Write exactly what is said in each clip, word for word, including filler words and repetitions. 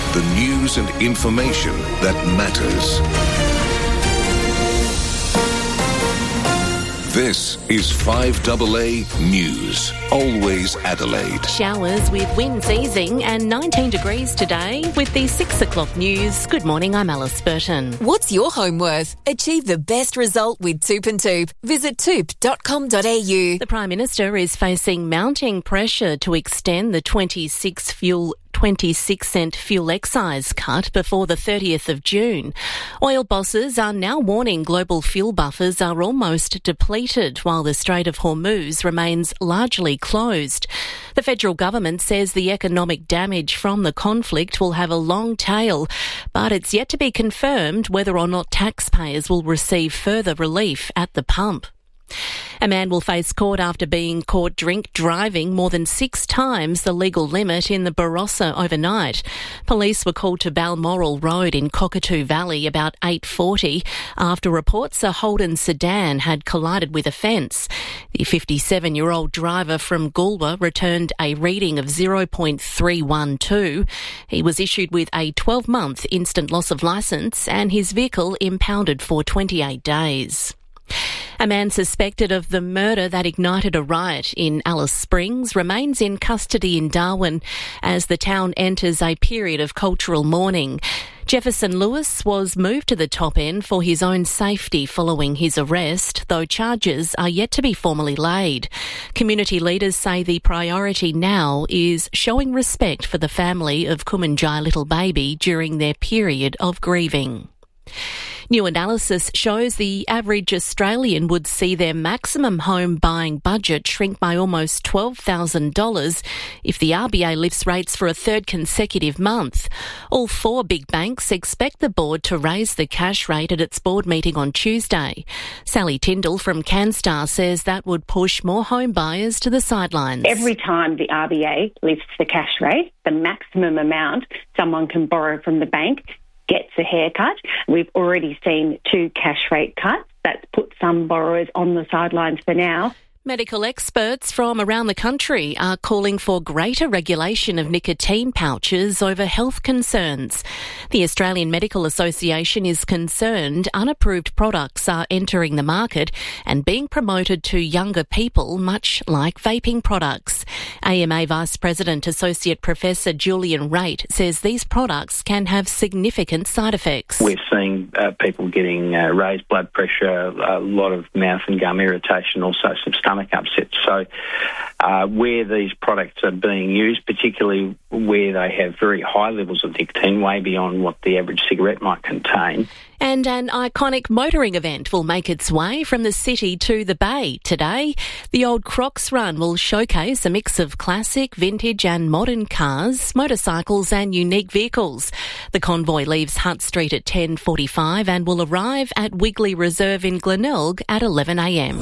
The news and information that matters. This is five A A News. Always Adelaide. Showers with winds easing and nineteen degrees today. With the six o'clock news, good morning, I'm Alice Burton. What's your home worth? Achieve the best result with Toop and Toop. Visit toop dot com dot a u. The Prime Minister is facing mounting pressure to extend the twenty-six fuel twenty-six cent fuel excise cut before the thirtieth of June. Oil bosses are now warning global fuel buffers are almost depleted while the Strait of Hormuz remains largely closed. The federal government says the economic damage from the conflict will have a long tail, but it's yet to be confirmed whether or not taxpayers will receive further relief at the pump. A man will face court after being caught drink driving more than six times the legal limit in the Barossa overnight. Police were called to Balmoral Road in Cockatoo Valley about eight forty after reports a Holden sedan had collided with a fence. The fifty-seven-year-old driver from Goolwa returned a reading of zero point three one two. He was issued with a twelve-month instant loss of licence and his vehicle impounded for twenty-eight days. A man suspected of the murder that ignited a riot in Alice Springs remains in custody in Darwin as the town enters a period of cultural mourning. Jefferson Lewis was moved to the top end for his own safety following his arrest, though charges are yet to be formally laid. Community leaders say the priority now is showing respect for the family of Kumanjai little baby during their period of grieving. New analysis shows the average Australian would see their maximum home buying budget shrink by almost twelve thousand dollars if the R B A lifts rates for a third consecutive month. All four big banks expect the board to raise the cash rate at its board meeting on Tuesday. Sally Tyndall from CanStar says that would push more home buyers to the sidelines. Every time the R B A lifts the cash rate, the maximum amount someone can borrow from the bank gets a haircut. We've already seen two cash rate cuts. That's put some borrowers on the sidelines for now. Medical experts from around the country are calling for greater regulation of nicotine pouches over health concerns. The Australian Medical Association is concerned unapproved products are entering the market and being promoted to younger people, much like vaping products. A M A Vice President Associate Professor Julian Raitt says these products can have significant side effects. We're seeing uh, people getting uh, raised blood pressure, a lot of mouth and gum irritation, also some stomach upset. So uh, where these products are being used, particularly where they have very high levels of nicotine, way beyond what the average cigarette might contain. And an iconic motoring event will make its way from the city to the Bay today. The Old Crocs Run will showcase a mix of classic, vintage and modern cars, motorcycles and unique vehicles. The convoy leaves Hutt Street at ten forty-five and will arrive at Wigley Reserve in Glenelg at eleven a m.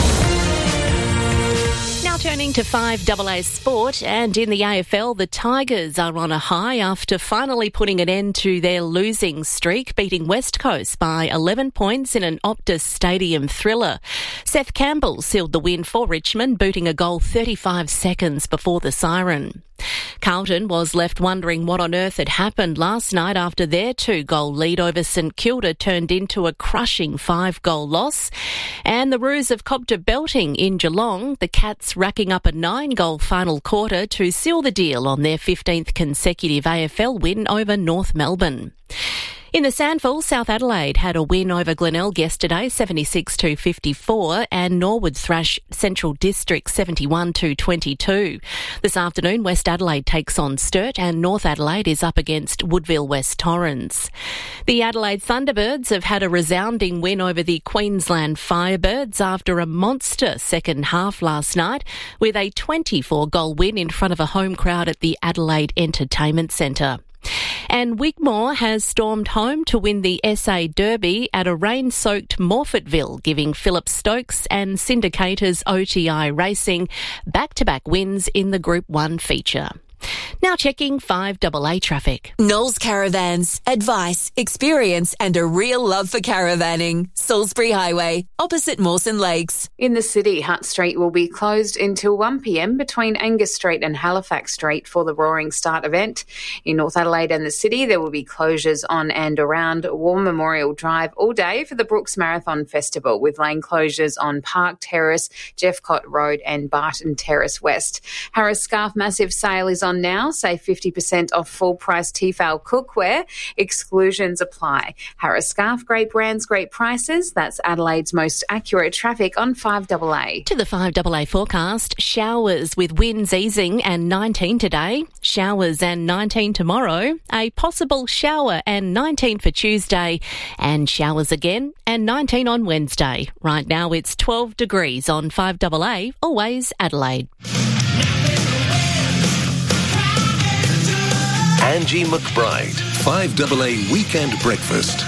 Turning to five A A Sport, and in the A F L, the Tigers are on a high after finally putting an end to their losing streak, beating West Coast by eleven points in an Optus Stadium thriller. Seth Campbell sealed the win for Richmond, booting a goal thirty-five seconds before the siren. Carlton was left wondering what on earth had happened last night after their two-goal lead over St Kilda turned into a crushing five-goal loss. And the Roos have copped a belting in Geelong, the Cats racking up a nine-goal final quarter to seal the deal on their fifteenth consecutive A F L win over North Melbourne. In the Sandful, South Adelaide had a win over Glenelg yesterday, seventy-six to fifty-four, and Norwood thrashed Central District seventy-one to twenty-two. This afternoon, West Adelaide takes on Sturt and North Adelaide is up against Woodville West Torrens. The Adelaide Thunderbirds have had a resounding win over the Queensland Firebirds after a monster second half last night with a twenty-four goal win in front of a home crowd at the Adelaide Entertainment Centre. And Wigmore has stormed home to win the S A Derby at a rain-soaked Morphettville, giving Philip Stokes and Syndicators O T I Racing back-to-back wins in the Group one feature. Now checking five double A traffic. Knowles Caravans. Advice, experience and a real love for caravanning. Salisbury Highway, opposite Mawson Lakes. In the city, Hutt Street will be closed until one p m between Angus Street and Halifax Street for the Roaring Start event. In North Adelaide and the city, there will be closures on and around War Memorial Drive all day for the Brooks Marathon Festival, with lane closures on Park Terrace, Jeffcott Road and Barton Terrace West. Harris Scarf Massive Sale is on now. Save fifty percent off full-price Tefal cookware. Exclusions apply. Harris Scarf, great brands, great prices. That's Adelaide's most accurate traffic on five double A. To the five double A forecast, showers with winds easing and nineteen today, showers and nineteen tomorrow, a possible shower and nineteen for Tuesday, and showers again and nineteen on Wednesday. Right now it's twelve degrees on five double A, always Adelaide. Angie McBride, five double A Weekend Breakfast.